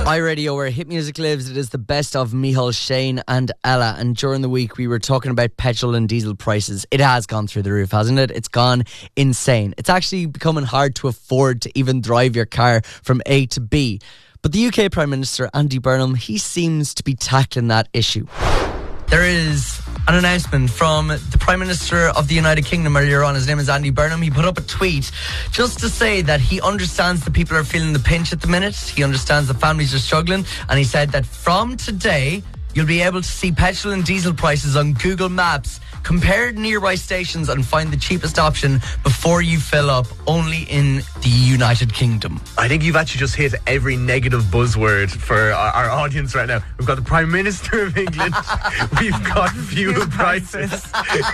iRadio, where hit music lives. It is the best of Micheál, Shane and Ella. And during the week we were talking about petrol and diesel prices. It has gone through the roof, hasn't it? It's gone insane. It's actually becoming hard to afford to even drive your car from A to B. But the UK Prime Minister, Andy Burnham, he seems to be tackling that issue. There is an announcement from the Prime Minister of the United Kingdom earlier on. His name is Andy Burnham. He put up a tweet just to say that he understands that people are feeling the pinch at the minute. He understands that families are struggling. And he said that from today, you'll be able to see petrol and diesel prices on Google Maps, compare nearby stations and find the cheapest option before you fill up, only in the United Kingdom. I think you've actually just hit every negative buzzword for our audience right now. We've got the Prime Minister of England. We've got fuel prices.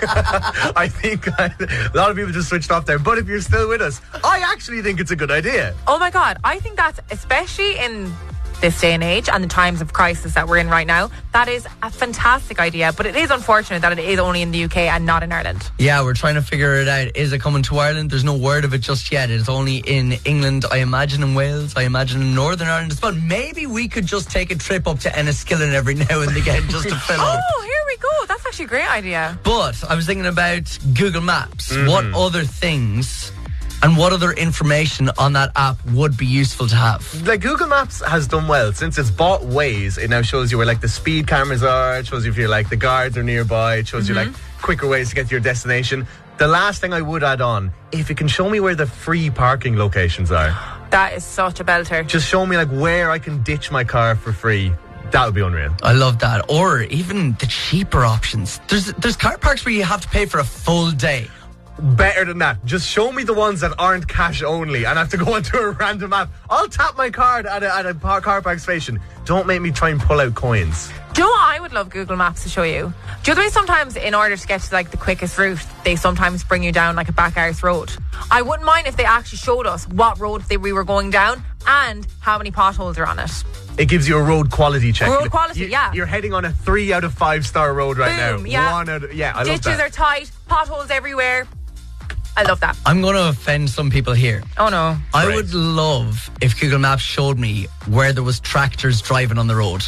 I think a lot of people just switched off there. But if you're still with us, I actually think it's a good idea. Oh my God, I think that's, especially in this day and age and the times of crisis that we're in right now, that is a fantastic idea. But it is unfortunate that it is only in the UK and not in Ireland. Yeah, we're trying to figure it out. Is it coming to Ireland? There's no word of it just yet. It's only in England, I imagine in Wales, I imagine in Northern Ireland as well. Maybe we could just take a trip up to Enniskillen every now and again just to fill up. Oh, here we go. That's actually a great idea. But I was thinking about Google Maps. What other things and what other information on that app would be useful to have? Like, Google Maps has done well. Since it's bought Waze, it now shows you where, like, the speed cameras are. It shows you if you're, like, the guards are nearby. It shows you, like, quicker ways to get to your destination. The last thing I would add on, if it can show me where the free parking locations are. That is such a belter. Just show me, like, where I can ditch my car for free. That would be unreal. I love that. Or even the cheaper options. There's car parks where you have to pay for a full day. Better than that. Just show me the ones that aren't cash only and I have to go onto a random app. I'll tap my card at a car park station. Don't make me try and pull out coins. Do you know what I would love Google Maps to show you? Do you know the way sometimes in order to get to like the quickest route, they sometimes bring you down like a back arse road? I wouldn't mind if they actually showed us what road we were going down and how many potholes are on it. It gives you a road quality check. Road quality, yeah. You're heading on a 3 out of 5 star road right Boom, now. yeah. I love that. Ditches are tight, potholes everywhere. I love that. I'm going to offend some people here. Oh no. I would love if Google Maps showed me where there was tractors driving on the road.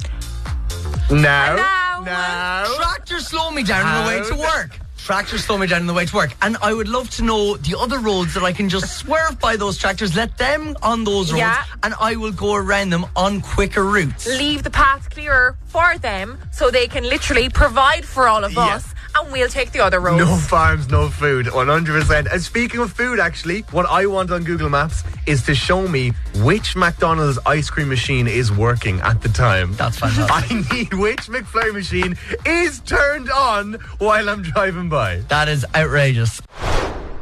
No. Tractors slow me down on the way to work. Tractors slow me down on the way to work. And I would love to know the other roads that I can just swerve by those tractors, let them on those roads, and I will go around them on quicker routes. Leave the path clearer for them so they can literally provide for all of us. And we'll take the other roads. No farms, no food, 100%. And speaking of food, actually, what I want on Google Maps is to show me which McDonald's ice cream machine is working at the time. That's fantastic. I need which McFlurry machine is turned on while I'm driving by. That is outrageous.